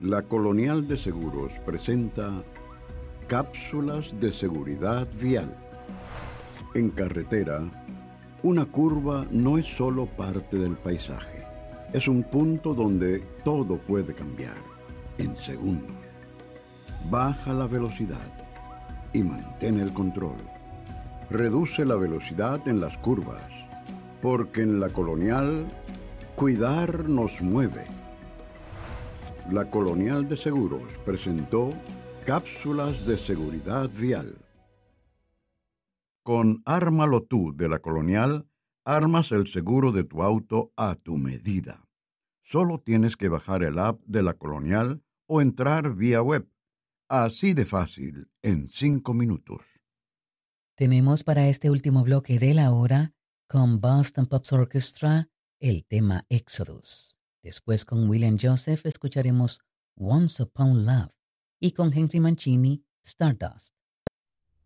La Colonial de Seguros presenta cápsulas de seguridad vial. En carretera, una curva no es solo parte del paisaje. Es un punto donde todo puede cambiar en segundos. Baja la velocidad y mantén el control. Reduce la velocidad en las curvas, porque en la Colonial, cuidar nos mueve. La Colonial de Seguros presentó cápsulas de seguridad vial. Con Ármalo Tú de la Colonial, armas el seguro de tu auto a tu medida. Solo tienes que bajar el app de la Colonial o entrar vía web. Así de fácil, en 5 minutos. Tenemos para este último bloque de la hora, con Boston Pops Orchestra, el tema Exodus. Después con William Joseph escucharemos Once Upon Love y con Henry Mancini, Stardust.